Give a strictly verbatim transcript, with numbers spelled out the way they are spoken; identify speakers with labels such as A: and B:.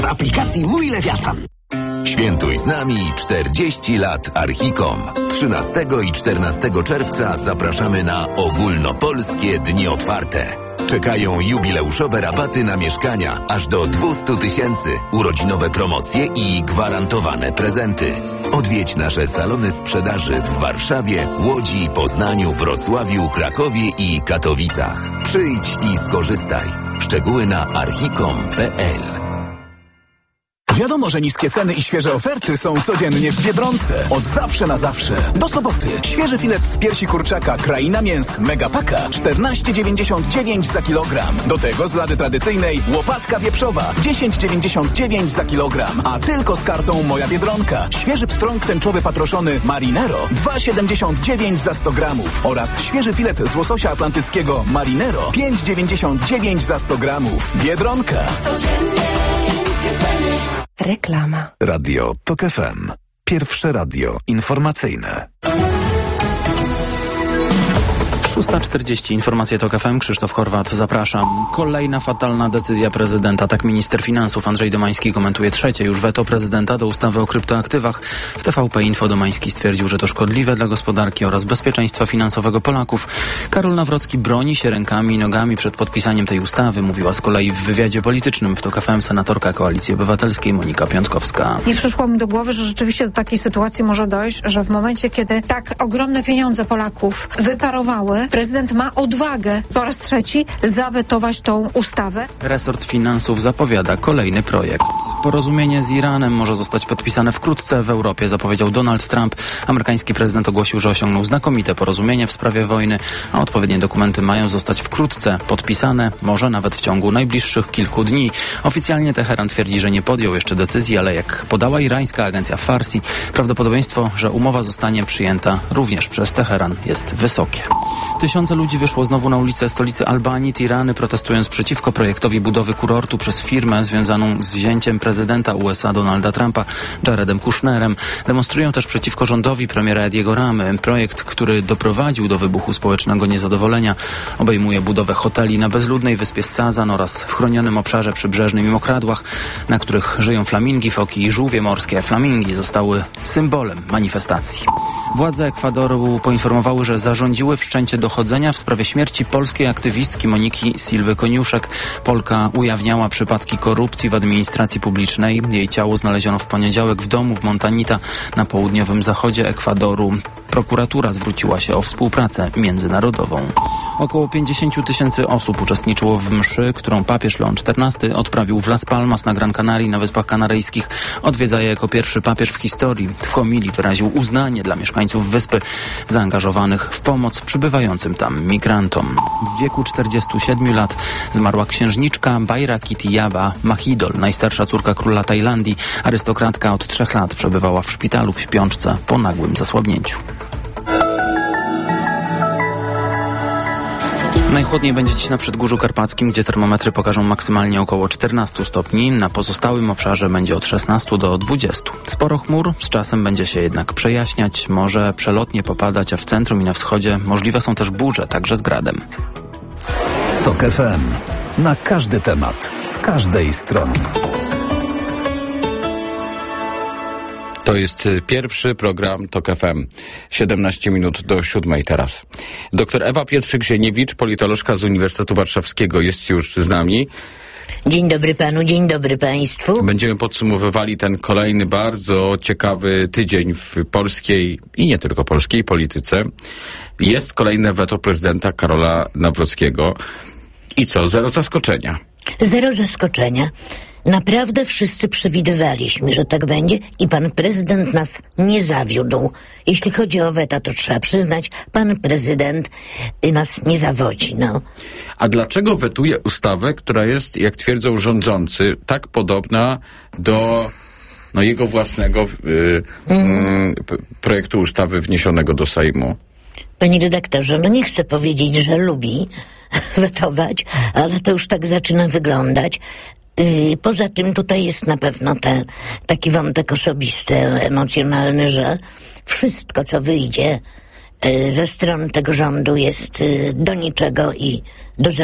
A: w aplikacji Mój Lewiatan.
B: Świętuj z nami czterdzieści lat Archicom. trzynastego i czternastego czerwca zapraszamy na ogólnopolskie dni otwarte. Czekają jubileuszowe rabaty na mieszkania aż do dwieście tysięcy, urodzinowe promocje i gwarantowane prezenty. Odwiedź nasze salony sprzedaży w Warszawie, Łodzi, Poznaniu, Wrocławiu, Krakowie i Katowicach. Przyjdź i skorzystaj. Szczegóły na archicom kropka p l.
C: Wiadomo, że niskie ceny i świeże oferty są codziennie w Biedronce. Od zawsze na zawsze. Do soboty. Świeży filet z piersi kurczaka Kraina Mięs Megapaka czternaście dziewięćdziesiąt dziewięć za kilogram. Do tego z lady tradycyjnej łopatka wieprzowa dziesięć dziewięćdziesiąt dziewięć za kilogram. A tylko z kartą Moja Biedronka. Świeży pstrąg tęczowy patroszony Marinero dwa dziewięćdziesiąt dziewięć za sto gramów. Oraz świeży filet z łososia atlantyckiego Marinero pięć dziewięćdziesiąt dziewięć za sto gramów. Biedronka. Codziennie niskie ceny.
D: Reklama.
E: Radio Tok F M. Pierwsze radio informacyjne.
F: szósta czterdzieści. Informacje Tok F M. Krzysztof Horwat, zapraszam. Kolejna fatalna decyzja prezydenta. Tak minister finansów Andrzej Domański komentuje trzecie już weto prezydenta do ustawy o kryptoaktywach. W T V P Info Domański stwierdził, że to szkodliwe dla gospodarki oraz bezpieczeństwa finansowego Polaków. Karol Nawrocki broni się rękami i nogami przed podpisaniem tej ustawy. Mówiła z kolei w wywiadzie politycznym w Tok F M senatorka Koalicji Obywatelskiej Monika Piątkowska.
G: Nie przyszło mi do głowy, że rzeczywiście do takiej sytuacji może dojść, że w momencie, kiedy tak ogromne pieniądze Polaków wyparowały, prezydent ma odwagę po raz trzeci zawetować tą ustawę.
F: Resort Finansów zapowiada kolejny projekt. Porozumienie z Iranem może zostać podpisane wkrótce w Europie, zapowiedział Donald Trump. Amerykański prezydent ogłosił, że osiągnął znakomite porozumienie w sprawie wojny, a odpowiednie dokumenty mają zostać wkrótce podpisane, może nawet w ciągu najbliższych kilku dni. Oficjalnie Teheran twierdzi, że nie podjął jeszcze decyzji, ale jak podała irańska agencja Farsi, prawdopodobieństwo, że umowa zostanie przyjęta również przez Teheran jest wysokie. Tysiące ludzi wyszło znowu na ulicę stolicy Albanii, Tirany, protestując przeciwko projektowi budowy kurortu przez firmę związaną z wzięciem prezydenta U S A Donalda Trumpa, Jaredem Kushnerem. Demonstrują też przeciwko rządowi premiera Ediego Ramy. Projekt, który doprowadził do wybuchu społecznego niezadowolenia, obejmuje budowę hoteli na bezludnej wyspie Sazan oraz w chronionym obszarze przybrzeżnym i mokradłach, na których żyją flamingi, foki i żółwie morskie. Flamingi zostały symbolem manifestacji. Władze Ekwadoru poinformowały, że zarządziły wszczęcie dochodzenia w sprawie śmierci polskiej aktywistki Moniki Silwy Koniuszek. Polka ujawniała przypadki korupcji w administracji publicznej. Jej ciało znaleziono w poniedziałek w domu w Montanita na południowym zachodzie Ekwadoru. Prokuratura zwróciła się o współpracę międzynarodową. Około pięćdziesiąt tysięcy osób uczestniczyło w mszy, którą papież Leon czternasty odprawił w Las Palmas na Gran Canaria na Wyspach Kanaryjskich. Odwiedza je jako pierwszy papież w historii. W homilii wyraził uznanie dla mieszkańców wyspy zaangażowanych w pomoc przybywającym tam migrantom. W wieku czterdziestu siedmiu lat zmarła księżniczka Bajrakitiyaba Mahidol, najstarsza córka króla Tajlandii. Arystokratka od trzech lat przebywała w szpitalu w śpiączce po nagłym zasłabnięciu. Najchłodniej będzie dziś na Przedgórzu Karpackim, gdzie termometry pokażą maksymalnie około czternaście stopni. Na pozostałym obszarze będzie od szesnastu do dwudziestu. Sporo chmur, z czasem będzie się jednak przejaśniać, może przelotnie popadać, a w centrum i na wschodzie możliwe są też burze, także z gradem.
E: Tok F M. Na każdy temat, z każdej strony.
H: To jest pierwszy program Tok F M. siedemnaście minut do siódmej teraz. Doktor Ewa Pietrzyk-Zieniewicz, politolożka z Uniwersytetu Warszawskiego, jest już z nami.
I: Dzień dobry panu, dzień dobry państwu.
H: Będziemy podsumowywali ten kolejny bardzo ciekawy tydzień w polskiej i nie tylko polskiej polityce. Jest kolejne weto prezydenta Karola Nawrockiego. I co? Zero zaskoczenia.
I: Zero zaskoczenia. Naprawdę wszyscy przewidywaliśmy, że tak będzie i pan prezydent nas nie zawiódł. Jeśli chodzi o weto, to trzeba przyznać, pan prezydent nas nie zawodzi, no.
H: A dlaczego wetuje ustawę, która jest, jak twierdzą rządzący, tak podobna do no, jego własnego yy, mm. yy, projektu ustawy wniesionego do Sejmu?
I: Panie redaktorze, no nie chcę powiedzieć, że lubi wetować, ale to już tak zaczyna wyglądać. Yy, poza tym tutaj jest na pewno ten taki wątek osobisty, emocjonalny, że wszystko, co wyjdzie yy, ze strony tego rządu jest yy, do niczego i do